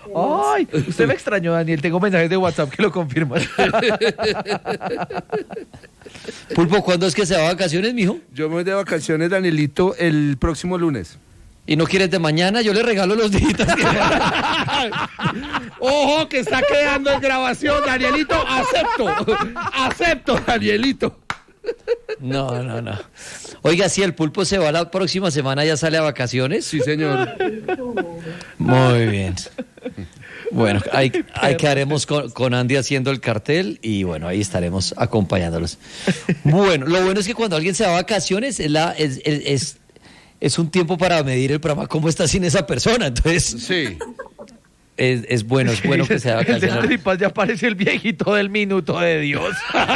Ay, usted me extrañó, Daniel. Tengo mensajes de WhatsApp que lo confirman. Pulpo, ¿cuándo es que se va a vacaciones, mijo? Yo me voy de vacaciones, Danielito, el próximo lunes. ¿Y no quieres de mañana? Yo le regalo los días. Ojo, que está quedando en grabación, Danielito. Acepto, Danielito. No. Oiga, si el Pulpo se va la próxima semana, ¿ya sale a vacaciones? Sí, señor. Muy bien. Bueno, ahí quedaremos con Andy haciendo el cartel y bueno, ahí estaremos acompañándolos. Bueno, lo bueno es que cuando alguien se va a vacaciones es un tiempo para medir el programa cómo está sin esa persona, entonces Sí. es bueno que se va a El de vacacionar. tripas ya parece el viejito del minuto de Dios.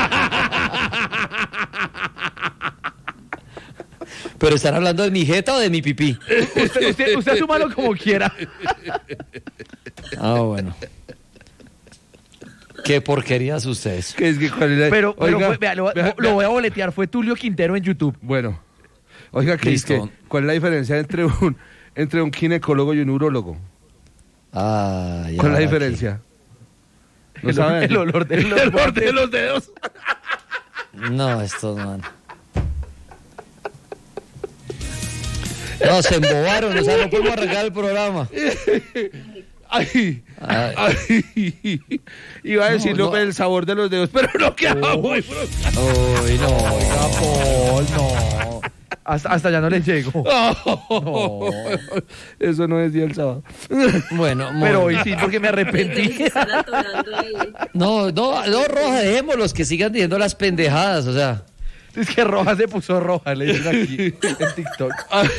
¿Pero están hablando de mi jeta o de mi pipí? Usted asúmalo como quiera. Ah, bueno. Qué porquerías ustedes. ¿Qué es que cuál es la- Pero Oiga, vea, lo vea. voy a boletear. Fue Tulio Quintero en YouTube. Bueno, oiga, Listo. ¿cuál es la diferencia entre un ginecólogo y un urólogo? Ah, ya, ¿Cuál es la aquí. diferencia? ¿No El saben? olor de los olor de los dedos. No, esto no. No, se embobaron, o sea, no podemos arrancar el programa. Ay. Iba a decir No. el sabor de los dedos, pero no quedaba muy Uy, no. Oiga, Paul, no. Hasta ya no le llego. Eso no decía el sábado. Bueno, Pero hoy sí, porque me arrepentí. Se están atorando ahí. no, Roja, dejémoslos que sigan diciendo las pendejadas, o sea. Es que Roja se puso roja, le dicen aquí en TikTok.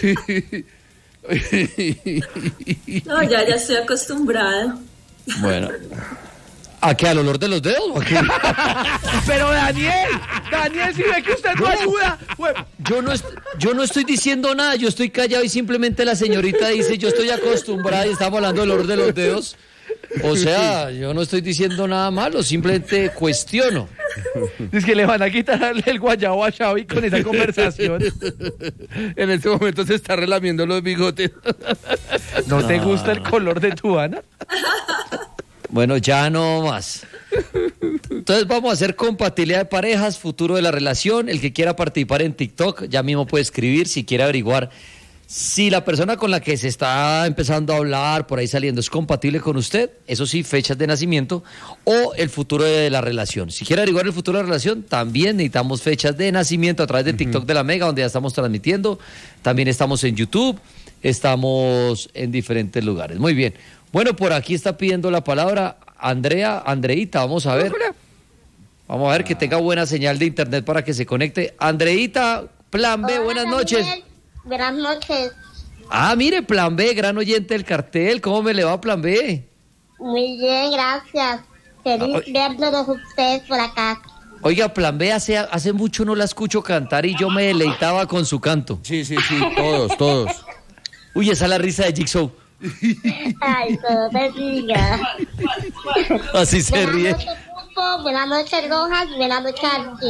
No, ya estoy acostumbrada. Bueno. ¿A qué? ¿Al olor de los dedos? ¿O a qué? Pero Daniel, si ve que usted no ayuda. Yo no estoy diciendo nada, yo estoy callado y simplemente la señorita dice, yo estoy acostumbrada y estamos hablando del olor de los dedos. O sea, yo no estoy diciendo nada malo, simplemente cuestiono. Es que le van a quitar el guayabo a Xavi con esa conversación. En este momento se está relamiendo los bigotes. ¿No te gusta el color de tu Ana? Bueno, ya no más. Entonces vamos a hacer compatibilidad de parejas, futuro de la relación. El que quiera participar en TikTok, ya mismo puede escribir si quiere averiguar si la persona con la que se está empezando a hablar, por ahí saliendo, es compatible con usted, eso sí, fechas de nacimiento, o el futuro de la relación. Si quiere averiguar el futuro de la relación, también necesitamos fechas de nacimiento a través de TikTok de la Mega, donde ya estamos transmitiendo. También estamos en YouTube, estamos en diferentes lugares. Muy bien. Bueno, por aquí está pidiendo la palabra Andreita, vamos a ver. Vamos a ver que tenga buena señal de internet para que se conecte. Andreita, Plan B, Hola, buenas Daniel. noches. Buenas noches. Ah, mire, Plan B, gran oyente del cartel. ¿Cómo me le va Plan B? Muy bien, gracias. Feliz verlos ustedes por acá. Oiga, Plan B, hace mucho no la escucho cantar y yo me deleitaba con su canto. Sí, todos. Uy, esa es la risa de Jigsaw. Ay, todo te diga. Así se ríe. Buenas noches, Pulpo. Buenas noches, Rojas. Buenas noches,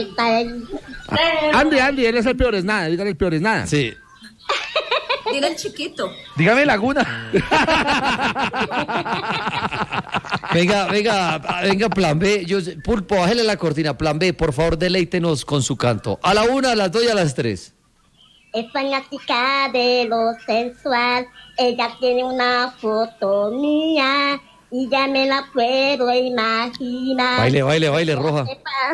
Andy, él es el peor es nada. Dígale el peor es nada. Sí. Dile el chiquito. Dígame Laguna. Venga, Plan B. Pulpo, bájele la cortina. Plan B, por favor, deleítenos con su canto. A la 1, a las 2 y a las 3. Es fanática de lo sensual. Ella tiene una foto mía y ya me la puedo imaginar. Baile, Roja.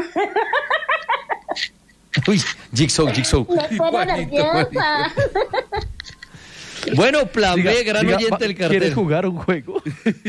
Uy, Jigsaw. Me pongo nerviosa. Bueno, Plan B, gran oyente del cartel. ¿Quieres jugar un juego?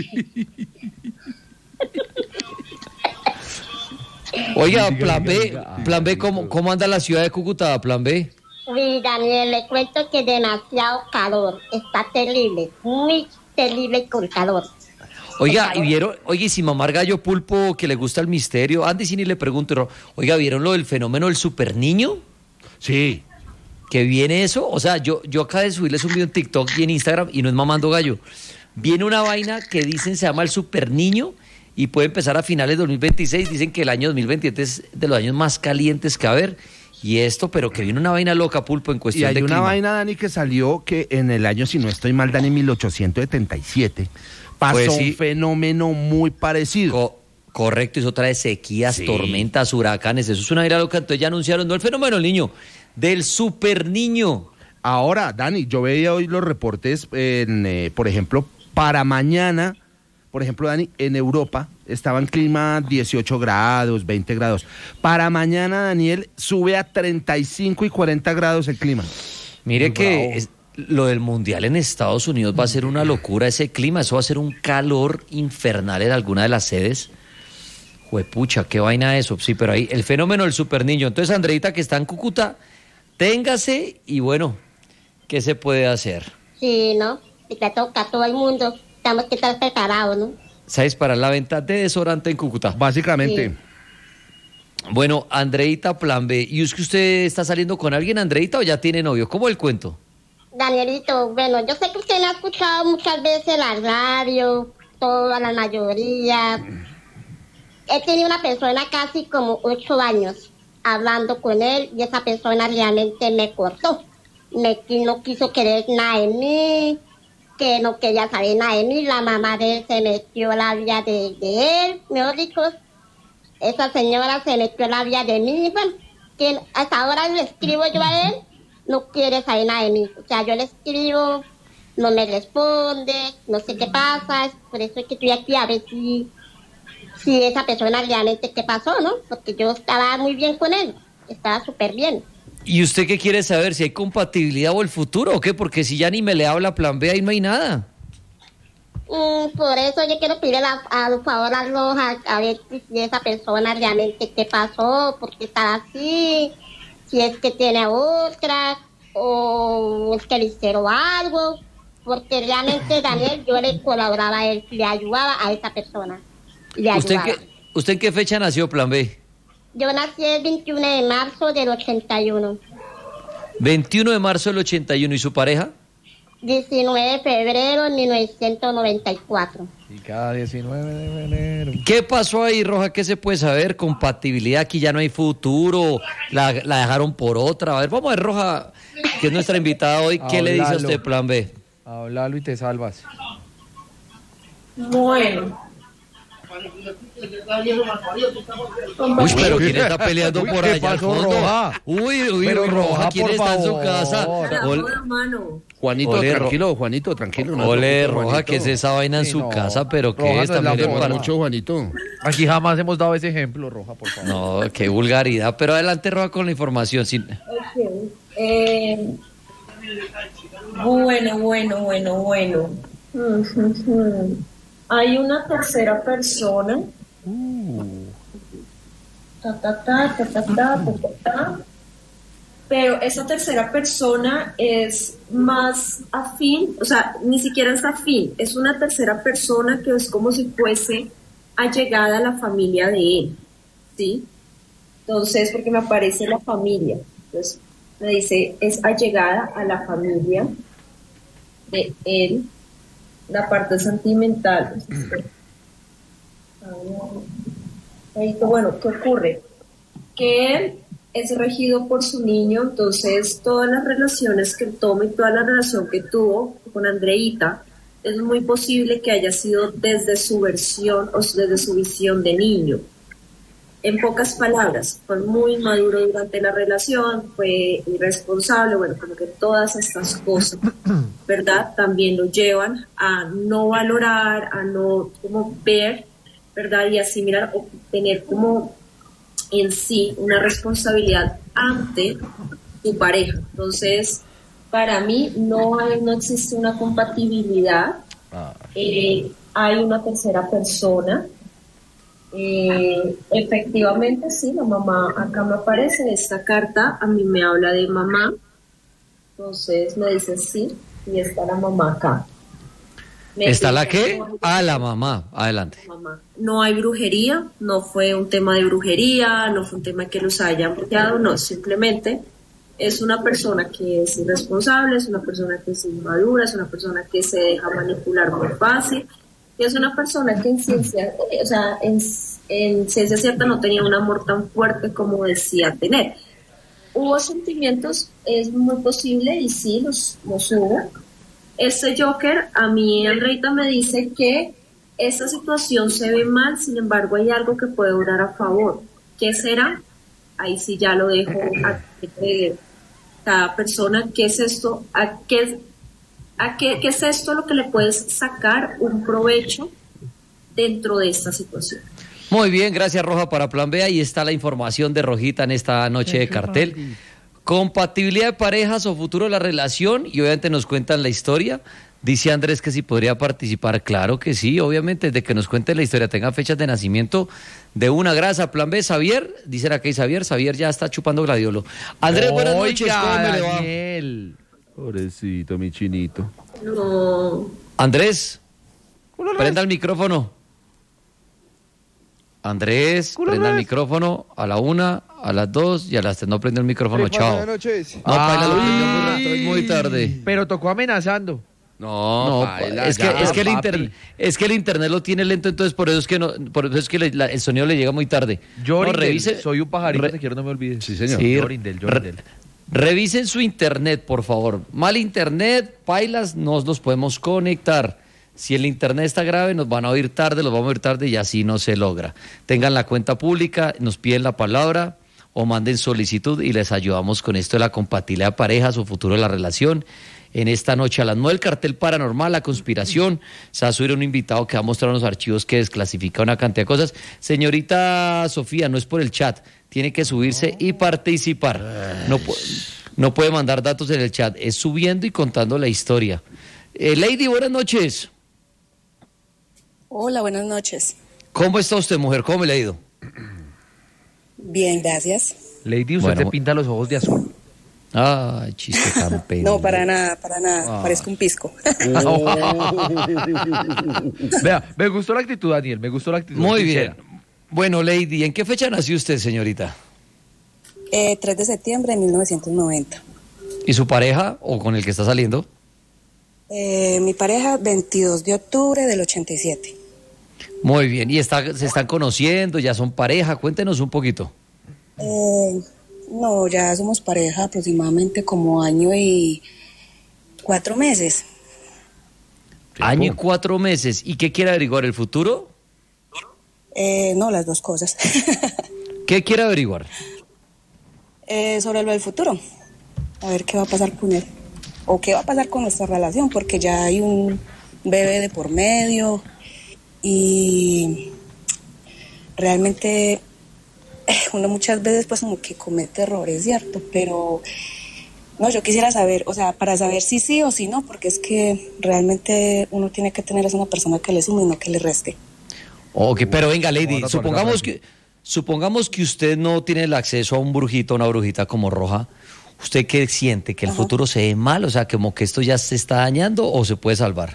Oiga, Plan B, ¿cómo anda la ciudad de Cúcuta, Plan B? Uy, Daniel, le cuento que demasiado calor. Está terrible, muy terrible con calor. Oiga, ¿y si mamar gallo Pulpo que le gusta el misterio? Antes sí ni le pregunto, oiga, ¿vieron lo del fenómeno del superniño? Sí. ¿Que viene eso? O sea, yo acabo de subirles un video en TikTok y en Instagram y no es mamando gallo. Viene una vaina que dicen se llama el superniño y puede empezar a finales de 2026. Dicen que el año 2027 es de los años más calientes que haber. Y esto, pero que viene una vaina loca, Pulpo, en Y cuestión hay de una clima. vaina, Dani, que salió que en el año, si no estoy mal, Dani, 1877, pasó Pues sí. un fenómeno muy parecido. Correcto, eso trae sequías, Sí. tormentas, huracanes, eso es una ira loca. Entonces ya anunciaron, no el fenómeno del niño, del super niño. Ahora, Dani, yo veía hoy los reportes, por ejemplo, para mañana, por ejemplo, Dani, en Europa estaba en clima 18 grados, 20 grados. Para mañana, Daniel, sube a 35 y 40 grados el clima. Mire Muy que bravo. lo del mundial en Estados Unidos va a ser una locura ese clima, eso va a ser un calor infernal en alguna de las sedes. Juepucha, qué vaina eso. Sí, pero ahí el fenómeno del super niño. Entonces, Andreita, que está en Cúcuta, téngase y bueno, ¿qué se puede hacer? Sí, ¿no? Y te toca a todo el mundo. Tenemos que estar preparados, ¿no? Se va a disparar la venta de desodorante en Cúcuta. Básicamente. Sí. Bueno, Andreita, plan B. ¿Y es que usted está saliendo con alguien, Andreita, o ya tiene novio? ¿Cómo el cuento? Danielito, bueno, yo sé que usted me ha escuchado muchas veces la radio, toda la mayoría. He tenido una persona casi como 8 años hablando con él y esa persona realmente me cortó. No quiso querer nada de mí, que no quería saber nada de mí. La mamá de él se metió a la vida de él, mejor dicho, esa señora se metió a la vida de mí. Bueno, que hasta ahora le escribo yo a él, no quiere saber nada de mí. O sea, yo le escribo, no me responde, no sé qué pasa, es por eso es que estoy aquí a ver si esa persona realmente qué pasó, ¿no? Porque yo estaba muy bien con él, estaba súper bien. ¿Y usted qué quiere saber? ¿Si hay compatibilidad o el futuro o qué? Porque si ya ni me le habla plan B, ahí no hay nada. Por eso yo quiero pedirle a favor a Roja a ver si esa persona realmente qué pasó, por qué está así, si es que tiene otra o es que le hicieron algo, porque realmente Daniel yo le colaboraba a él, le ayudaba a esa persona. Le ¿Usted ayudaba. en qué fecha nació plan B? Yo nací el 21 de marzo del 81. 21 de marzo del 81. ¿Y su pareja? 19 de febrero de 1994. Y cada 19 de enero. ¿Qué pasó ahí, Roja? ¿Qué se puede saber? Compatibilidad, aquí ya no hay futuro, la dejaron por otra. A ver, vamos a ver, Roja, que es nuestra invitada hoy. ¿Qué le dice a Háblalo. usted, plan B? Háblalo y te salvas. Bueno, Uy, pero ¿quién está peleando Uy, por ¿qué allá al pasó, fondo? Roja? Uy, Pero, Roja, Roja, ¿quién por está en su favor. casa? para Ol- joda, mano. Juanito, Ole, tranquilo, Juanito, tranquilo. no Ole, se preocupe, Roja, Juanito. ¿qué es esa vaina en Sí, su no. casa? ¿Pero Roja qué no es? es la También forma. para- Mucho, Juanito. Aquí jamás hemos dado ese ejemplo, Roja, por favor. No, qué vulgaridad. Pero adelante, Roja, con la información. Sí. Ok. Bueno. Hay una tercera persona. Ta. Pero esa tercera persona es más afín, o sea, ni siquiera es afín, es una tercera persona que es como si fuese allegada a la familia de él, ¿sí? Entonces, porque me aparece la familia, entonces me dice, es allegada a la familia de él, la parte sentimental. Bueno, ¿qué ocurre? Que él es regido por su niño, entonces todas las relaciones que él toma y toda la relación que tuvo con Andreita, es muy posible que haya sido desde su versión o desde su visión de niño. En pocas palabras, fue muy maduro durante la relación, fue irresponsable, bueno, como que todas estas cosas, ¿verdad? También lo llevan a no valorar, a no como ver, ¿verdad? Y asimilar o tener como en sí una responsabilidad ante tu pareja. Entonces, para mí no existe una compatibilidad. Hay una tercera persona. Efectivamente, sí, la mamá acá me aparece. Esta carta a mí me habla de mamá. Entonces me dice sí, y está la mamá acá. ¿Está la qué? Ah, la mamá. Adelante. Mamá. No hay brujería, no fue un tema de brujería, no fue un tema que los hayan bloqueado, no, simplemente es una persona que es irresponsable, es una persona que es inmadura, es una persona que se deja manipular muy fácil, y es una persona que en ciencia, o sea, en ciencia cierta no tenía un amor tan fuerte como decía tener. Hubo sentimientos, es muy posible, y sí, los hubo. este Joker, a mí Andreita me dice que esta situación se ve mal, sin embargo hay algo que puede obrar a favor. ¿Qué será? Ahí sí ya lo dejo a cada persona. ¿Qué es esto? ¿Qué es esto lo que le puedes sacar un provecho dentro de esta situación? Muy bien, gracias Roja para Plan B. Ahí está la información de Rojita en esta noche de cartel. Compatibilidad de parejas o futuro de la relación, y obviamente nos cuentan la historia. Dice Andrés que si podría participar. Claro que sí, obviamente, desde que nos cuente la historia, tenga fechas de nacimiento de una. Gracias. Plan B, Xavier. Dicen aquí Xavier ya está chupando gladiolo. Andrés, buenas noches, ¿cómo me le va? Daniel. Pobrecito, mi chinito. No. Andrés, prenda el micrófono. Andrés, prenda el micrófono a la 1, a las 2 y a las 3. No prende el micrófono, chao. Buenas noches. No, Paila lo prendió muy tarde. Pero tocó amenazando. No, Paila, es que el internet lo tiene lento, entonces por eso es que el sonido le llega muy tarde. Revise, soy un pajarito, te quiero, no me olvides. Sí, señor. Sí, Jorindel. Revisen su internet, por favor. Mal internet, pailas, nos los podemos conectar. Si el internet está grave, nos van a oír tarde, los vamos a oír tarde y así no se logra. Tengan la cuenta pública, nos piden la palabra o manden solicitud y les ayudamos con esto de la compatibilidad de parejas o futuro de la relación. En esta noche a las 9, el cartel paranormal, la conspiración. Se va a subir un invitado que va a mostrar unos archivos que desclasifica una cantidad de cosas. Señorita Sofía, no es por el chat, tiene que subirse y participar. No puede mandar datos en el chat, es subiendo y contando la historia. Lady, buenas noches. Hola, buenas noches. ¿Cómo está usted, mujer? ¿Cómo le ha ido? Bien, gracias. Lady, usted te pinta los ojos de azul. Ay, chiste tan pendejo. No, para nada. Parezco un pisco. Vea, me gustó la actitud, Daniel, me gustó la actitud. Muy sincera. bien. Bueno, Lady, ¿en qué fecha nació usted, señorita? 3 de septiembre de 1990. ¿Y su pareja o con el que está saliendo? Mi pareja, 22 de octubre del 87. Muy bien. ¿Y se están conociendo? ¿Ya son pareja? Cuéntenos un poquito. No, ya somos pareja aproximadamente como año y 4 meses. Año y 4 meses. ¿Y qué quiere averiguar? ¿El futuro? No, las dos cosas. ¿Qué quiere averiguar? Sobre lo del futuro. A ver qué va a pasar con él. O qué va a pasar con nuestra relación, porque ya hay un bebé de por medio y realmente uno muchas veces pues como que comete errores, ¿cierto? Pero no, yo quisiera saber, o sea, para saber si sí o si no, porque es que realmente uno tiene que tener a una persona que le sume y no que le reste. Ok, pero venga, Lady, supongamos que usted no tiene el acceso a un brujito, una brujita como Roja. ¿Usted qué siente? ¿Que el futuro se ve mal? O sea, como que esto ya se está dañando o se puede salvar.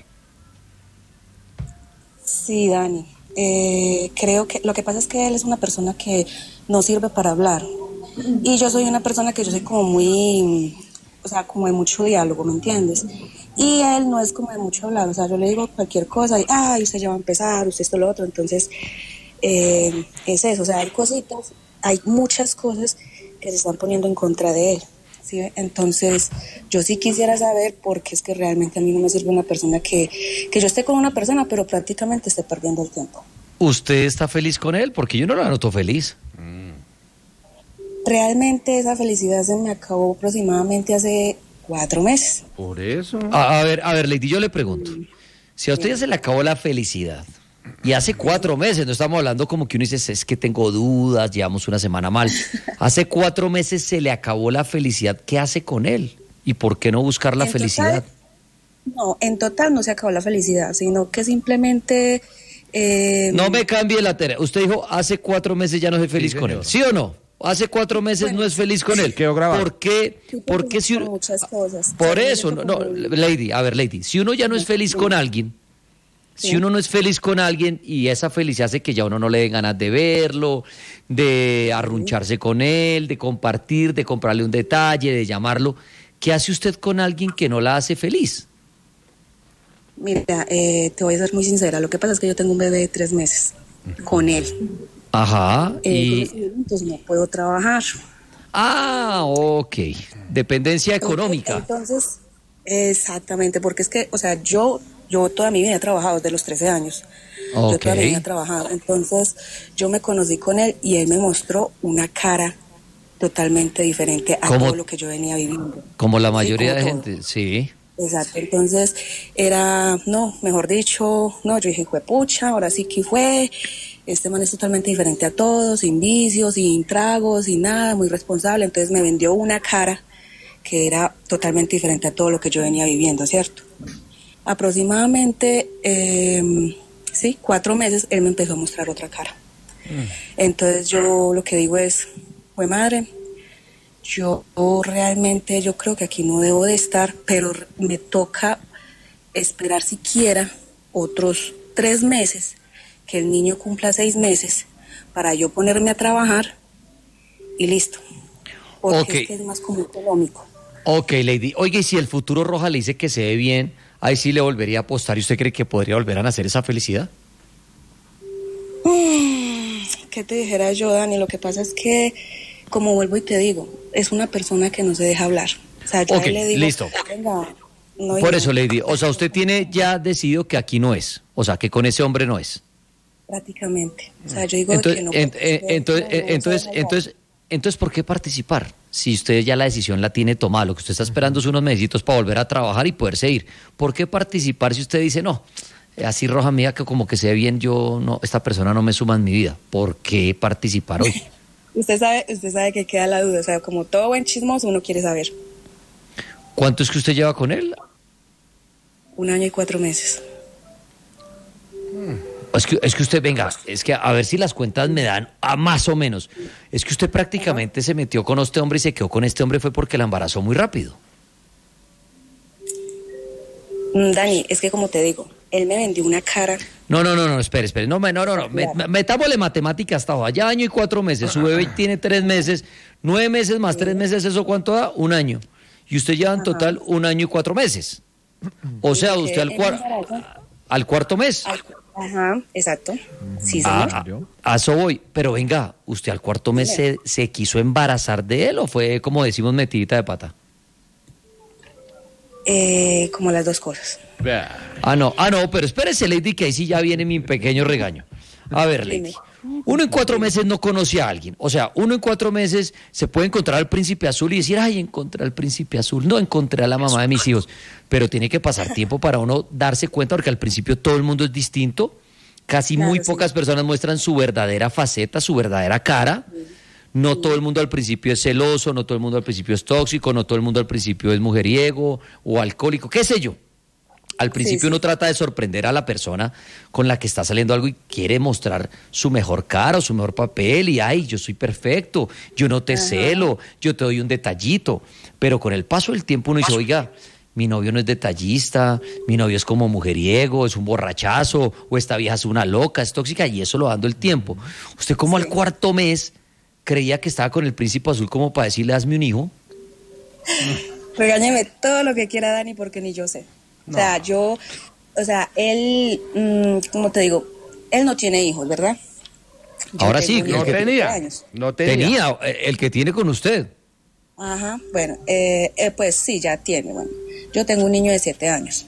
Sí, Dani. Creo que lo que pasa es que él es una persona que no sirve para hablar. Y yo soy una persona que yo soy como muy, o sea, como de mucho diálogo, ¿me entiendes? Y él no es como de mucho hablar, o sea, yo le digo cualquier cosa y, ay, usted ya va a empezar, usted esto, lo otro. Entonces, es eso, o sea, hay cositas, hay muchas cosas que se están poniendo en contra de él. ¿Sí? Entonces, yo sí quisiera saber porque es que realmente a mí no me sirve una persona que yo esté con una persona, pero prácticamente esté perdiendo el tiempo. ¿Usted está feliz con él? Porque yo no la noto feliz. Realmente esa felicidad se me acabó aproximadamente hace 4 meses. Por eso. A ver, Lady, yo le pregunto. Si a usted ya se le acabó la felicidad, y hace 4 meses, no estamos hablando como que uno dice, es que tengo dudas, llevamos una semana mal. Hace 4 meses se le acabó la felicidad. ¿Qué hace con él? ¿Y por qué no buscar la felicidad? No, en total no se acabó la felicidad, sino que simplemente... No me cambie la tarea. Usted dijo, hace 4 meses ya no soy feliz con él. ¿Sí o no? Hace 4 meses no es feliz con él. Quedó grabado. ¿Por qué? Porque si uno... muchas cosas. Por eso, no, Lady, si uno ya no es feliz con alguien... Si uno no es feliz con alguien y esa felicidad hace que ya uno no le den ganas de verlo, de arruncharse con él, de compartir, de comprarle un detalle, de llamarlo, ¿qué hace usted con alguien que no la hace feliz? Mira, te voy a ser muy sincera, lo que pasa es que yo tengo un bebé de 3 meses con él. Ajá. Entonces no puedo trabajar. Ah, ok. Dependencia económica. Entonces, Exactamente, porque es que, o sea, yo toda mi vida he trabajado desde los 13 años. Yo toda mi vida he trabajado. Entonces, yo me conocí con él y él me mostró una cara totalmente diferente a todo lo que yo venía viviendo. Como la mayoría de todo. gente, sí. Exacto, entonces era, no, mejor dicho, no, yo dije, pucha, ahora sí que fue, este man es totalmente diferente a todos, sin vicios, sin tragos, sin nada, muy responsable, entonces me vendió una cara que era totalmente diferente a todo lo que yo venía viviendo, ¿cierto? Aproximadamente, 4 meses, él me empezó a mostrar otra cara. Entonces yo lo que digo es, fue madre, yo realmente, yo creo que aquí no debo de estar, pero me toca esperar siquiera otros 3 meses, que el niño cumpla 6 meses, para yo ponerme a trabajar y listo. Porque es que es más como económico. Ok, Lady. Oye, y si el futuro Roja le dice que se ve bien, ahí sí le volvería a apostar. ¿Y usted cree que podría volver a nacer esa felicidad? ¿Qué te dijera yo, Dani? Lo que pasa es que, como vuelvo y te digo, es una persona que no se deja hablar. O sea, yo le digo, listo. Venga, no. Por eso, Lady, o sea, usted tiene ya decidido que aquí no es, o sea, que con ese hombre no es. Prácticamente. O sea, yo digo Entonces, que no. Entonces, ¿por qué participar? Si usted ya la decisión la tiene tomada, lo que usted está esperando es unos mesecitos para volver a trabajar y poderse ir. ¿Por qué participar si usted dice, no, así Roja mía que como que se ve bien, yo no, esta persona no me suma en mi vida? ¿Por qué participar hoy? Usted sabe que queda la duda, o sea, como todo buen chismoso uno quiere saber. ¿Cuánto es que usted lleva con él? 1 año y 4 meses. Es que usted, venga, es que a ver si las cuentas me dan a más o menos. Es que usted prácticamente se metió con este hombre y se quedó con este hombre fue porque la embarazó muy rápido. Dani, es que como te digo, él me vendió una cara. No, espere. No. Metámosle matemáticas hasta abajo. Ya 1 año y 4 meses. Su bebé tiene 3 meses. 9 meses más 3 meses, ¿eso cuánto da? 1 año. Y usted lleva en total 1 año y 4 meses. O sea, usted al cuarto mes. Ajá, exacto. Sí, señor. A eso voy. Pero venga, ¿usted al cuarto mes se quiso embarazar de él o fue, como decimos, metidita de pata? Como las dos cosas. No, pero espérese, Lady, que ahí sí ya viene mi pequeño regaño. A ver, Lady. 1 en 4 meses no conoce a alguien. O sea, 1 en 4 meses se puede encontrar al príncipe azul y decir, ay, encontré al príncipe azul. No, encontré a la mamá de mis hijos. Pero tiene que pasar tiempo para uno darse cuenta, porque al principio todo el mundo es distinto. Casi muy pocas personas muestran su verdadera faceta, su verdadera cara. No todo el mundo al principio es celoso, no todo el mundo al principio es tóxico, no todo el mundo al principio es mujeriego o alcohólico, qué sé yo. Al principio uno trata de sorprender a la persona con la que está saliendo algo y quiere mostrar su mejor cara o su mejor papel y ay, yo soy perfecto, yo no te celo, yo te doy un detallito. Pero con el paso del tiempo uno dice, oiga, mi novio no es detallista, mi novio es como mujeriego, es un borrachazo, o esta vieja es una loca, es tóxica, y eso lo va dando el tiempo. Usted como al cuarto mes creía que estaba con el príncipe azul como para decirle, hazme un hijo. Regáñeme todo lo que quiera, Dani, porque ni yo sé. No. O sea, él, como te digo, él no tiene hijos, ¿verdad? Ahora sí, no tenía. El que tiene con usted. Ajá, bueno, pues sí, ya tiene, bueno. Yo tengo un niño de 7 años.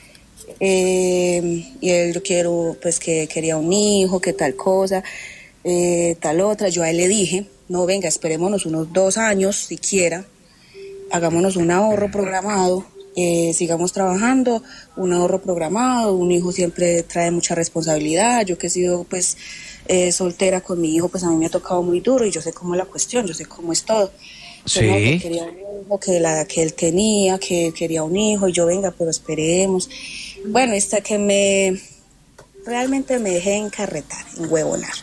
Y él, yo quiero, pues que quería un hijo, que tal cosa, tal otra. Yo a él le dije, no, venga, esperémonos unos 2 años, siquiera, hagámonos un ahorro programado. Sigamos trabajando, un ahorro programado, un hijo siempre trae mucha responsabilidad, yo que he sido pues soltera con mi hijo, pues a mí me ha tocado muy duro y yo sé cómo es la cuestión, yo sé cómo es todo. Sí. No, que quería un hijo, que él tenía, que quería un hijo y yo venga, pero esperemos. Bueno, hasta que realmente me dejé encarretar, enhuevonar.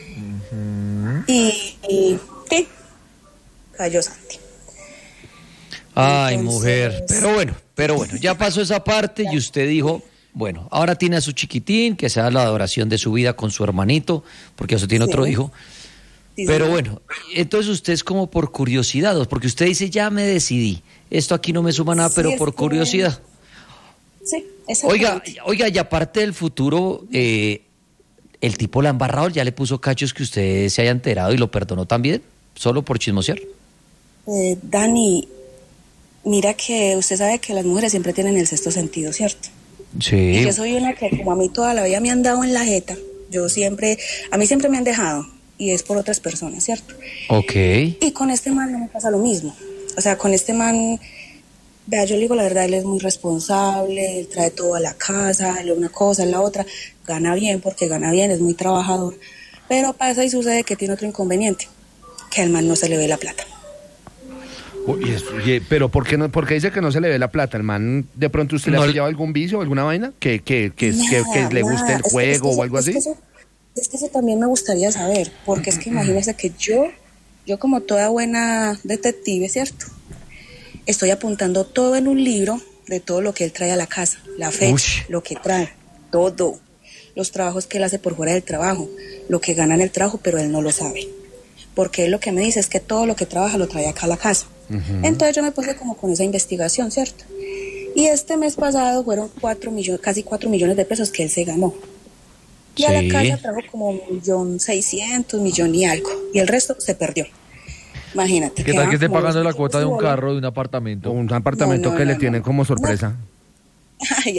Y sí, cayó Santi. Ay, mujer, pero bueno, ya pasó esa parte y usted dijo, bueno, ahora tiene a su chiquitín, que sea la adoración de su vida con su hermanito, porque eso tiene otro hijo. Sí, pero bueno, entonces usted es como por curiosidad, porque usted dice, ya me decidí, esto aquí no me suma nada, pero por curiosidad. Sí, oiga, y aparte del futuro, el tipo la ha embarrado, ya le puso cachos que usted se haya enterado y lo perdonó también, solo por chismosear. Dani, mira que usted sabe que las mujeres siempre tienen el sexto sentido, ¿cierto? Sí. Y yo soy una que como a mí toda la vida me han dado en la jeta, a mí siempre me han dejado, y es por otras personas, ¿cierto? Ok. Y con este man no me pasa lo mismo. O sea, con este man, vea, yo le digo la verdad, él es muy responsable, él trae todo a la casa, él una cosa, él la otra, gana bien porque gana bien, es muy trabajador. Pero pasa y sucede que tiene otro inconveniente, que al man no se le ve la plata. Oye, pero ¿por qué no? Porque dice que no se le ve la plata. ¿El man de pronto usted le ha pillado algún vicio o alguna vaina? ¿Que le guste el juego o algo así? Es que eso también me gustaría saber, porque es que imagínese que yo como toda buena detective, ¿cierto? Estoy apuntando todo en un libro de todo lo que él trae a la casa, la fecha, lo que trae, todo. Los trabajos que él hace por fuera del trabajo, lo que gana en el trabajo, pero él no lo sabe. Porque él lo que me dice es que todo lo que trabaja lo trae acá a la casa. Entonces yo me puse como con esa investigación, ¿cierto? Y este mes pasado fueron casi 4 millones de pesos que él se ganó. Y a la casa trajo como 1.600.000, millón y algo. Y el resto se perdió. Imagínate. ¿Qué tal que esté pagando la cuota de un carro, de un apartamento? O un apartamento que le tienen como sorpresa. Ay.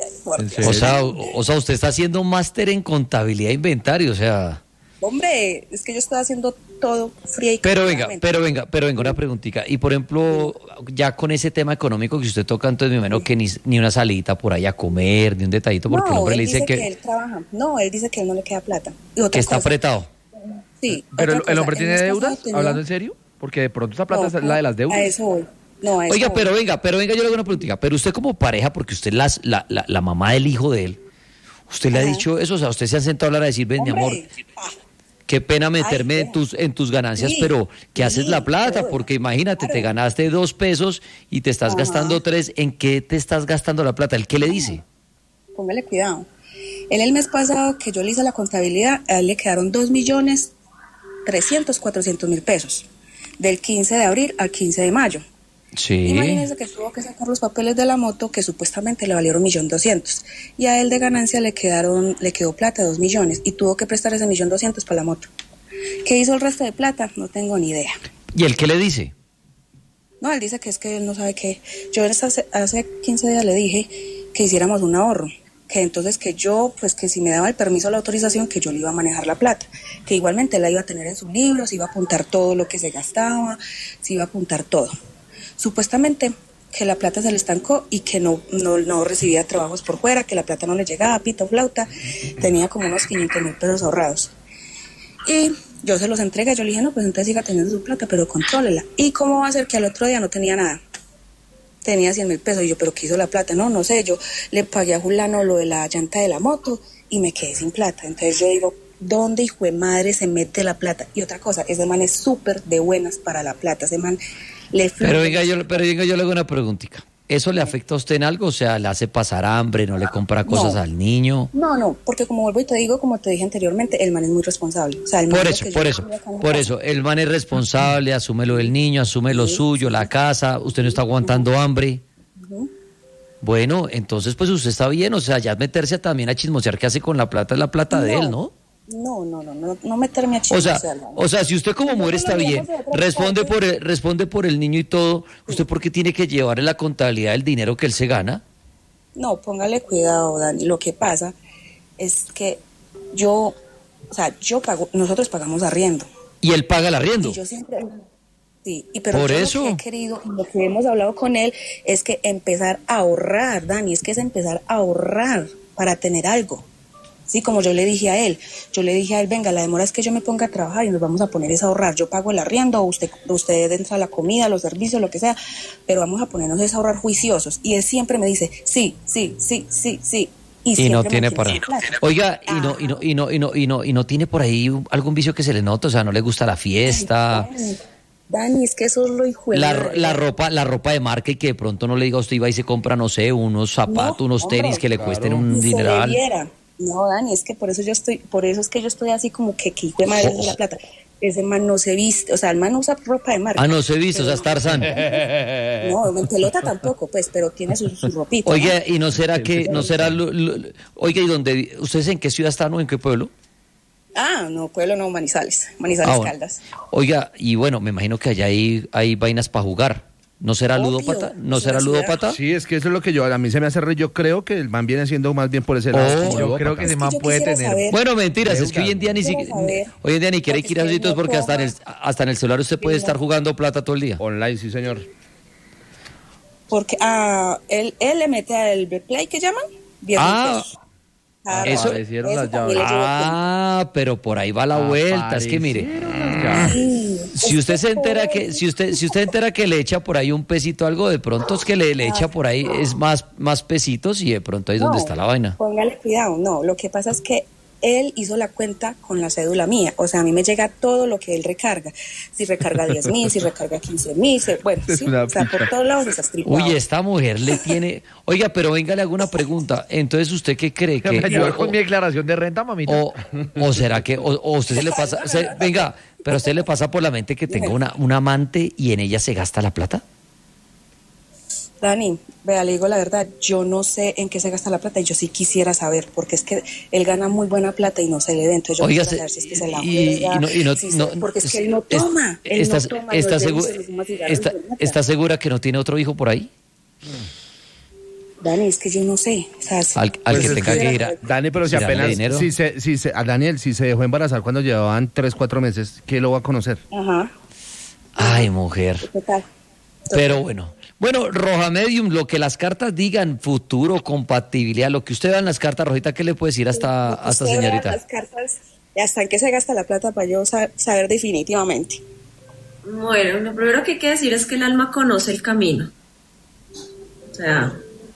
O sea, usted está haciendo un máster en contabilidad e inventario, o sea... Hombre, es que yo estoy haciendo todo fría y pero venga, una preguntita. Y por ejemplo, ya con ese tema económico que usted toca, entonces me imagino que ni una salidita por ahí a comer, ni un detallito, porque el hombre le dice que... él trabaja. No, él dice que él no le queda plata. Y que está apretado. Sí. ¿Pero el hombre tiene deudas? ¿Hablando en serio? Porque de pronto esa plata es la de las deudas. A eso voy. Oiga, pero venga, yo le hago una preguntita. Pero usted como pareja, porque usted es la mamá del hijo de él, ¿usted le ha dicho eso? O sea, usted se han sentado a hablar a decir, ven, mi amor... Qué pena meterme en tus ganancias, pero ¿qué haces la plata? Porque imagínate, te ganaste 2 pesos y te estás gastando 3. ¿En qué te estás gastando la plata? ¿El qué le dice? Póngale cuidado. Él el mes pasado que yo le hice la contabilidad, a él le quedaron 2.300.400.000 pesos. Del 15 de abril al 15 de mayo. Sí. Imagínense que tuvo que sacar los papeles de la moto que supuestamente le valieron 1.200.000 y a él de ganancia le quedó plata 2 millones y tuvo que prestar ese 1.200.000 para la moto. ¿Qué hizo el resto de plata? No tengo ni idea. ¿Y él qué le dice? No, él dice que es que él no sabe qué. Yo hace 15 días le dije que hiciéramos un ahorro, que entonces que yo, pues que si me daba el permiso, la autorización, que yo le iba a manejar la plata, que igualmente la iba a tener en su libro, se iba a apuntar todo lo que se gastaba, se iba a apuntar todo. Supuestamente que la plata se le estancó y que no recibía trabajos por fuera, que la plata no le llegaba, pito, flauta, tenía como unos 500.000 pesos ahorrados. Y yo se los entregué, yo le dije, no, pues entonces siga teniendo su plata, pero contrólela. ¿Y cómo va a ser que al otro día no tenía nada? Tenía 100.000 pesos y yo, pero ¿qué hizo la plata? No sé, yo le pagué a Julano lo de la llanta de la moto y me quedé sin plata. Entonces yo digo, ¿dónde hijo de madre se mete la plata? Y otra cosa, ese man es súper de buenas para la plata, ese man... Pero venga, yo le hago una preguntita. ¿Eso le afecta a usted en algo? O sea, ¿le hace pasar hambre, no le compra cosas al niño? No, porque como vuelvo y te digo, como te dije anteriormente, el man es muy responsable. O sea, el man por eso, el man es responsable, asume lo del niño, asume lo suyo, la casa, usted no está aguantando hambre. Bueno, entonces pues usted está bien, o sea, ya meterse también a chismosear qué hace con la plata, es la plata de él, ¿no? No meterme a chismosear. O sea, si usted como mujer está bien, responde por el niño y todo, ¿usted por qué tiene que llevarle la contabilidad del dinero que él se gana? No, póngale cuidado, Dani. Lo que pasa es que nosotros pagamos arriendo. ¿Y él paga el arriendo? Y yo siempre... Sí, pero por yo eso. Lo que he querido, lo que hemos hablado con él, es que empezar a ahorrar, Dani, es empezar a ahorrar para tener algo. Sí, como yo le dije a él, venga, la demora es que yo me ponga a trabajar y nos vamos a poner a ahorrar. Yo pago el arriendo, usted entra la comida, los servicios, lo que sea, pero vamos a ponernos a ahorrar juiciosos. Y él siempre me dice, sí. Y no tiene para... Oiga, y no tiene por ahí algún vicio que se le nota, o sea, no le gusta la fiesta. Dani, es que eso es lo hijo de la ropa de marca y que de pronto no le diga a usted, iba y se compra, no sé, unos zapatos, unos tenis que le cuesten un dineral. No, Dani, es que por eso es que yo estoy así como que hijo de madre de la plata. Ese man no se viste, o sea, el man no usa ropa de marca. Ah, no se viste, o sea, es Tarzán. No, en pelota tampoco, pues, pero tiene su ropita. Oiga, ¿y no será oiga, ¿y dónde, ustedes en qué ciudad están o en qué pueblo? No, pueblo no, Manizales, bueno. Caldas. Oiga, y bueno, me imagino que allá hay vainas para jugar. ¿No será Obvio, ludópata? ¿No es será una ludópata? Sí, es que eso es lo que a mí se me hace yo creo que el man viene siendo más bien por ese lado. Oh, como Yo ludópata. creo que ese man yo puede quisiera tener. saber- Bueno, mentiras, es que hoy en día Quiero saber, hoy en día ni quiere porque ir a es que sitios no porque toma. hasta en el celular usted puede estar jugando plata todo el día. Online, sí, señor. Porque él le mete al Play, ¿qué llaman? 10.000 Ah, pesos. Claro, eso- Aparecieron las también le llaves. llevo Ah, pero por ahí va la vuelta. Es que mire, Aparecieron las llaves. cuenta. si usted se entera que, si usted se entera que le echa por ahí un pesito algo, de pronto es que le echa por ahí es más pesitos y de pronto ahí es donde está la vaina. Póngale cuidado, no. Lo que pasa es que él hizo la cuenta con la cédula mía. O sea, a mí me llega todo lo que él recarga. Si recarga 10.000, si recarga 15.000, bueno, Es sí. una O sea, por picha. todos lados está estripado. Uy, esta mujer le tiene. Oiga, pero venga, le hago una pregunta. Entonces, ¿usted qué cree? ¿Me ayuda Que, con mi declaración de renta, mamita? o será que, o usted se le pasa, venga, pero a usted le pasa por la mente que tenga una amante y en ella se gasta la plata? Dani, vea, le digo la verdad, yo no sé en qué se gasta la plata y yo sí quisiera saber, porque es que él gana muy buena plata y no se le ve, entonces yo Oiga, quisiera saber si es que se la y juega, no, si no, porque es que él no toma, está los está dedos segura, se los fuma cigarros y se mata. ¿está segura que no tiene otro hijo por ahí? Dani, es que yo no sé, o sea, Al Pues que es tenga que- que ir a... Dani, pero si tirarle apenas, dinero. a Daniel, si se dejó embarazar cuando llevaban 3, 4 meses, ¿qué lo va a conocer? ajá, Ay, mujer. ¿qué tal? Pero bueno, Roja Medium, lo que las cartas digan, futuro, compatibilidad, lo que usted vea en las cartas, Rojita, ¿qué le puede decir hasta Usted vea señorita? las cartas, y hasta en qué se gasta la plata para yo saber definitivamente. Bueno, lo primero que hay que decir es que el alma conoce el camino. O sea,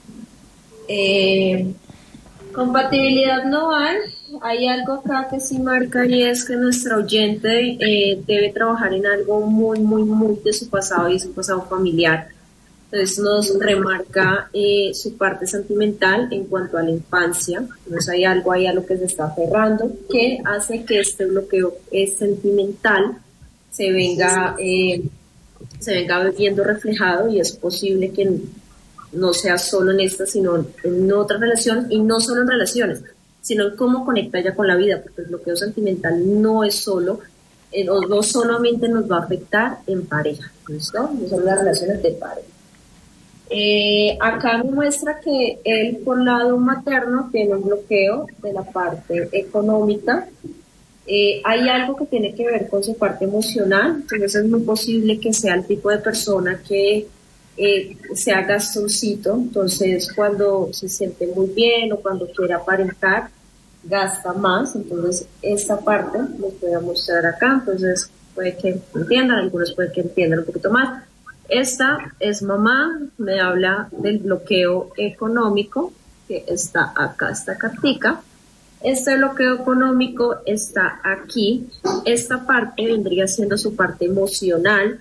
compatibilidad no hay algo acá que sí marca y es que nuestra oyente debe trabajar en algo muy, muy, muy de su pasado y su pasado familiar. Entonces nos remarca su parte sentimental en cuanto a la infancia. Entonces hay algo ahí a lo que se está aferrando que hace que este bloqueo sentimental se venga viendo reflejado y es posible que no sea solo en esta, sino en otra relación y no solo en relaciones, sino en cómo conecta ella con la vida, porque el bloqueo sentimental no es solo, no solamente nos va a afectar en pareja, ¿listo? No solo las relaciones de pareja. Acá me muestra que él por lado materno tiene un bloqueo de la parte económica. Hay algo que tiene que ver con su parte emocional, entonces es muy posible que sea el tipo de persona que sea gastoncito, entonces cuando se siente muy bien o cuando quiere aparentar, gasta más, entonces esta parte les voy a mostrar acá, entonces puede que entiendan, algunos puede que entiendan un poquito más. Esta es mamá, me habla del bloqueo económico, que está acá, esta cartica. Este bloqueo económico está aquí. Esta parte vendría siendo su parte emocional.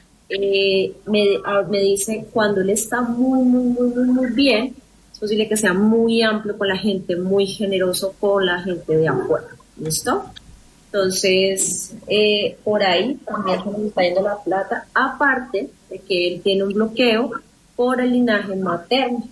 Me dice cuando él está muy, muy, muy, muy, muy bien, es posible que sea muy amplio con la gente, muy generoso con la gente de afuera. ¿Listo? Entonces, por ahí también se nos está yendo la plata, aparte de que él tiene un bloqueo por el linaje materno.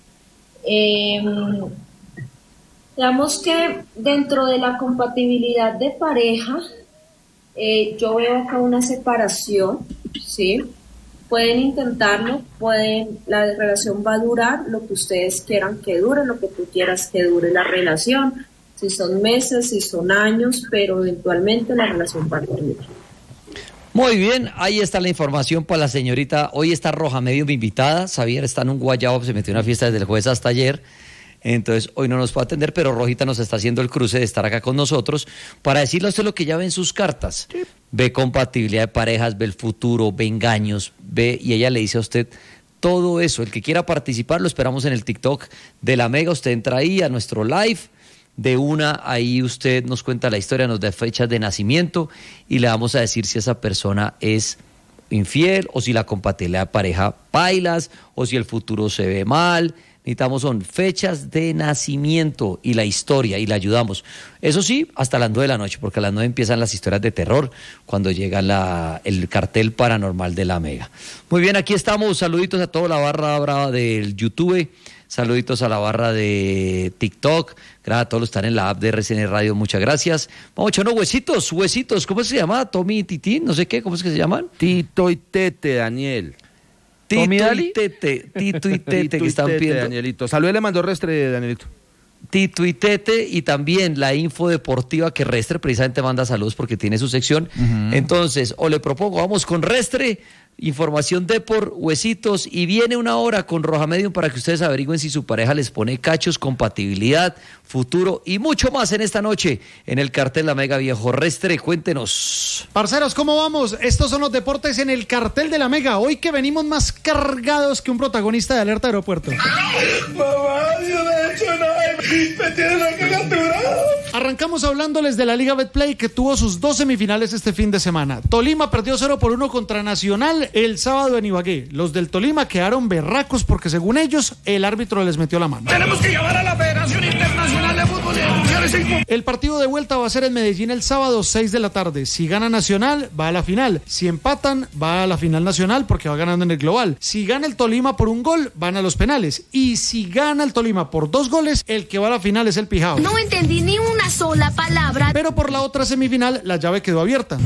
Digamos que dentro de la compatibilidad de pareja, yo veo acá una separación, ¿sí? Pueden intentarlo, la relación va a durar lo que ustedes quieran que dure, lo que tú quieras que dure la relación, si son meses, si son años, pero eventualmente la relación va a terminar. Muy bien, ahí está la información para la señorita. Hoy está Roja Medio mi invitada. Xavier está en un guayabo, se metió en una fiesta desde el jueves hasta ayer. Entonces hoy no nos puede atender, pero Rojita nos está haciendo el cruce de estar acá con nosotros para decirle a usted lo que ya ve en sus cartas. Sí. Ve compatibilidad de parejas, ve el futuro, ve engaños, ve, y ella le dice a usted todo eso. El que quiera participar lo esperamos en el TikTok de La Mega. Usted entra ahí a nuestro live. De una, ahí usted nos cuenta la historia, nos da fechas de nacimiento y le vamos a decir si esa persona es infiel o si la compatibilidad de pareja bailas o si el futuro se ve mal. Necesitamos son fechas de nacimiento y la historia y la ayudamos. Eso sí, hasta las 9 de la noche, porque a las 9 empiezan las historias de terror cuando llega el cartel paranormal de La Mega. Muy bien, aquí estamos. Saluditos a toda la barra brava del YouTube. Saluditos a la barra de TikTok. Gracias a todos los que están en la app de RCN Radio. Muchas gracias. Vamos echando huesitos. ¿Cómo se llama? Tommy y Titín, no sé qué. ¿Cómo es que se llaman? Tito y Tete, Daniel. Tito Dali. y Tete, que están pidiendo. Danielito. Saludos le mandó Restre, Danielito. Tito y Tete, y también la info deportiva que Restre precisamente manda saludos porque tiene su sección. Entonces, o le propongo, vamos con Restre, información de por huesitos, y viene una hora con Roja Medium para que ustedes averigüen si su pareja les pone cachos, compatibilidad, futuro y mucho más en esta noche en el cartel La Mega. Viejo Restre, cuéntenos. Parceros, ¿cómo vamos? Estos son los deportes en el cartel de La Mega. Hoy que venimos más cargados que un protagonista de Alerta Aeropuerto. Mamá, yo no he hecho nada. Me tienen aquí capturado. Arrancamos hablándoles de la Liga Betplay, que tuvo sus 2 semifinales este fin de semana. Tolima perdió 0-1 contra Nacional el sábado en Ibagué. Los del Tolima quedaron berracos porque, según ellos, el árbitro les metió la mano. Tenemos que llamar a la Federación Internacional de Fútbol y denunciar ese info. El partido de vuelta va a ser en Medellín el sábado 6 de la tarde. Si gana Nacional, va a la final. Si empatan, va a la final Nacional porque va ganando en el global. Si gana el Tolima por un gol, van a los penales. Y si gana el Tolima por 2 goles, el que va a la final es el Pijao. No entendí ni una sola palabra. Pero por la otra semifinal, la llave quedó abierta.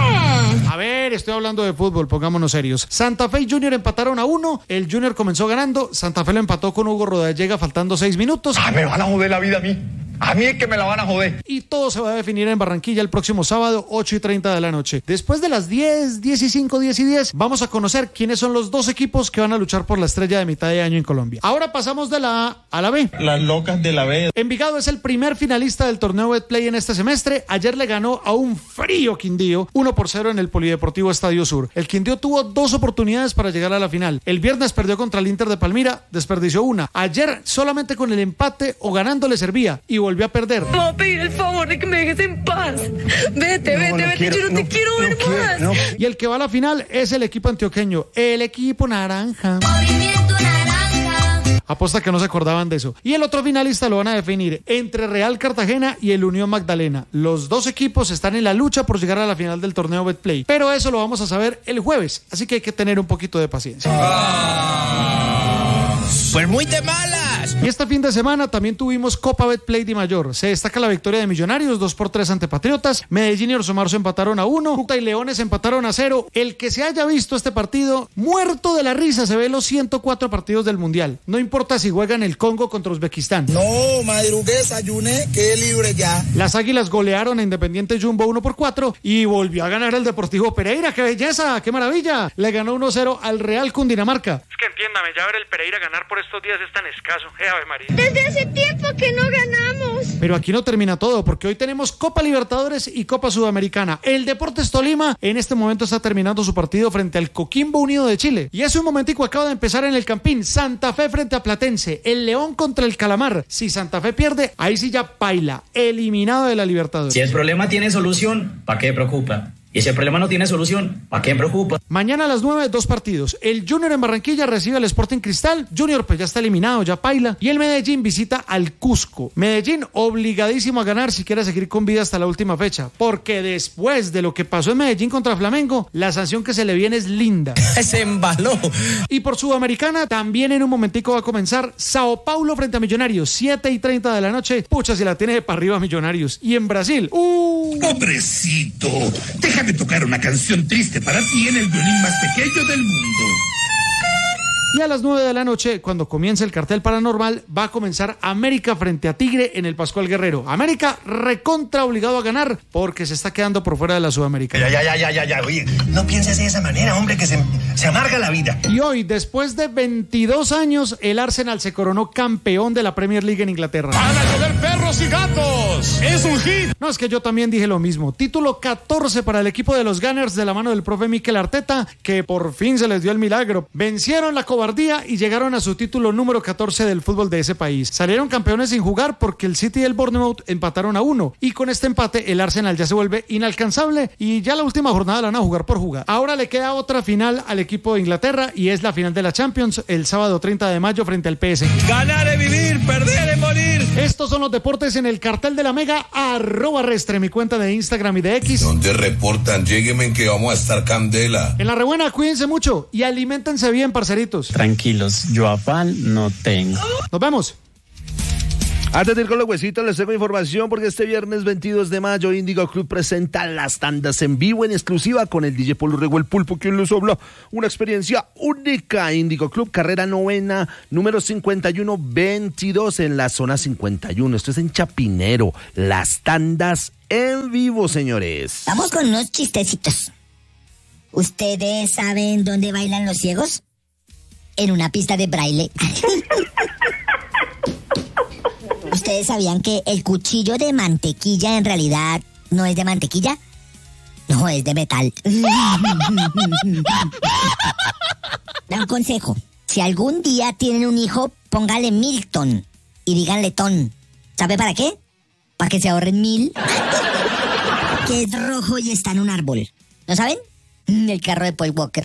A ver, estoy hablando de fútbol, pongámonos serios. Santa Fe y Junior empataron a 1. El Junior comenzó ganando. Santa Fe lo empató con Hugo Rodallega faltando 6 minutos. Me van a joder la vida a mí. A mí es que me la van a joder. Y todo se va a definir en Barranquilla el próximo sábado, 8:30 de la noche. Después de las 10, 10:05, 10:10, vamos a conocer quiénes son los 2 equipos que van a luchar por la estrella de mitad de año en Colombia. Ahora pasamos de la A a la B. Las locas de la B. Envigado es el primer finalista del torneo Betplay en este semestre. Ayer le ganó a un frío Quindío 1-0 en el Polideportivo Estadio Sur. El Quindío tuvo 2 oportunidades para llegar a la final. El viernes perdió contra el Inter de Palmira, desperdició una. Ayer solamente con el empate o ganando le servía y volvió a perder. Te voy a pedir el favor de que me dejes en paz. Vete, yo no te quiero ver más. Y el que va a la final es el equipo antioqueño, el equipo naranja. Movimiento naranja. Aposta que no se acordaban de eso. Y el otro finalista lo van a definir entre Real Cartagena y el Unión Magdalena. Los 2 equipos están en la lucha por llegar a la final del torneo Betplay. Pero eso lo vamos a saber el jueves, así que hay que tener un poquito de paciencia. Pues muy de malas. Y este fin de semana también tuvimos Copa Betplay de Mayor. Se destaca la victoria de Millonarios, 2-3 ante Patriotas. Medellín y Orso Marzo empataron a 1. Cúcuta y Leones empataron a 0. El que se haya visto este partido, muerto de la risa, se ve los 104 partidos del Mundial. No importa si juegan el Congo contra Uzbekistán. No, madrugué, desayuné, quedé libre ya. Las Águilas golearon a Independiente Jumbo 1-4 y volvió a ganar el Deportivo Pereira. ¡Qué belleza! ¡Qué maravilla! Le ganó 1-0 al Real Cundinamarca. Es que entiéndame, ya ver el Pereira ganar por estos días es tan escaso. Ave María. Desde hace tiempo que no ganamos. Pero aquí no termina todo, porque hoy tenemos Copa Libertadores y Copa Sudamericana. El Deportes Tolima en este momento está terminando su partido frente al Coquimbo Unido de Chile. Y hace un momentico acaba de empezar en el Campín. Santa Fe frente a Platense. El León contra el Calamar. Si Santa Fe pierde, ahí sí ya paila. Eliminado de la Libertadores. Si el problema tiene solución, ¿para qué preocupa? Y si el problema no tiene solución, ¿para qué preocupa? Mañana a las 9, 2 partidos. El Junior en Barranquilla recibe al Sporting Cristal. Junior pues ya está eliminado, ya paila. Y el Medellín visita al Cusco. Medellín obligadísimo a ganar si quiere seguir con vida hasta la última fecha. Porque después de lo que pasó en Medellín contra Flamengo, la sanción que se le viene es linda. Se embaló. Y por Sudamericana, también en un momentico va a comenzar Sao Paulo frente a Millonarios. 7:30 de la noche. Pucha, si la tiene de para arriba Millonarios. Y en Brasil, Pobrecito. Déjame tocar una canción triste para ti en el violín más pequeño del mundo. Y a las 9 de la noche, cuando comience el cartel paranormal, va a comenzar América frente a Tigre en el Pascual Guerrero. América recontra obligado a ganar porque se está quedando por fuera de la Sudamericana. Ya. Oye, no pienses de esa manera, hombre, que se amarga la vida. Y hoy, después de 22 años, el Arsenal se coronó campeón de la Premier League en Inglaterra. ¡Van a llover perros y gatos! ¡Es un hit! No, es que yo también dije lo mismo. Título 14 para el equipo de los Gunners de la mano del profe Mikel Arteta, que por fin se les dio el milagro. Vencieron la cobardía y llegaron a su título número 14 del fútbol de ese país. Salieron campeones sin jugar porque el City y el Bournemouth empataron a 1. Y con este empate, el Arsenal ya se vuelve inalcanzable y ya la última jornada la van a jugar por jugar. Ahora le queda otra final al equipo de Inglaterra y es la final de la Champions el sábado 30 de mayo frente al PSG. Ganar es vivir, perder es morir. Estos son los deportes en el cartel de la Mega, @Restre, mi cuenta de Instagram y de X. ¿Dónde reportan? Lléguenme que vamos a estar candela. En la rebuena, cuídense mucho y aliméntense bien, parceritos. Tranquilos, yo afán no tengo. Nos vemos. Antes de ir con los huesitos, les tengo información porque este viernes 22 de mayo Indigo Club presenta las tandas en vivo en exclusiva con el DJ Polo Rego el Pulpo, quien les habla. Una experiencia única. Indigo Club, carrera 9, número 5122 en la zona 51. Esto es en Chapinero. Las tandas en vivo, señores. Vamos con unos chistecitos. ¿Ustedes saben dónde bailan los ciegos? En una pista de braille. ¿Ustedes sabían que el cuchillo de mantequilla en realidad no es de mantequilla? No, es de metal. Da un consejo. Si algún día tienen un hijo, póngale Milton y díganle Ton. ¿Sabe para qué? Para que se ahorren 1000. Que es rojo y está en un árbol. ¿No saben? El carro de Paul Walker.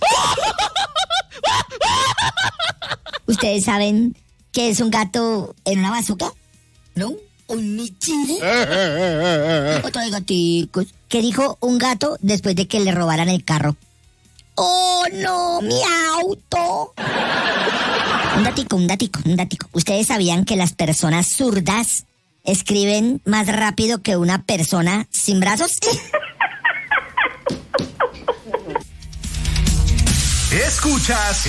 ¿Ustedes saben qué es un gato en una bazooka? ¿No? ¿Un michiri? Otro de gaticos. ¿Qué dijo un gato después de que le robaran el carro? ¡Oh, no! ¡Mi auto! Un datico. ¿Ustedes sabían que las personas zurdas escriben más rápido que una persona sin brazos? Escuchas.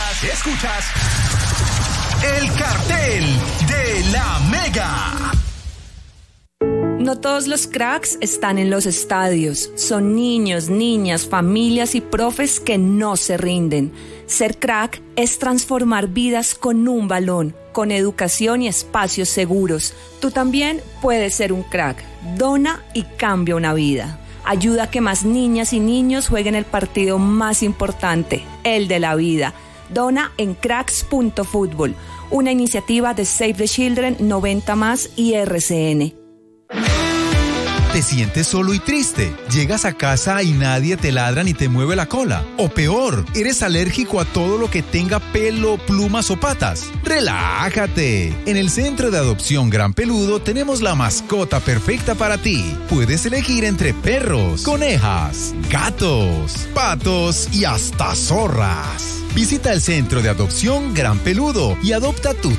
El cartel de la Mega. No todos los cracks están en los estadios. Son niños, niñas, familias y profes que no se rinden. Ser crack es transformar vidas con un balón, con educación y espacios seguros. Tú también puedes ser un crack. Dona y cambia una vida. Ayuda a que más niñas y niños jueguen el partido más importante, el de la vida. Dona en cracks.fútbol, una iniciativa de Save the Children, 90+ y RCN. ¿Te sientes solo y triste? Llegas a casa y nadie te ladra ni te mueve la cola. O peor, eres alérgico a todo lo que tenga pelo, plumas o patas. ¡Relájate! En el Centro de Adopción Gran Peludo tenemos la mascota perfecta para ti. Puedes elegir entre perros, conejas, gatos, patos y hasta zorras. Visita el Centro de Adopción Gran Peludo y adopta tu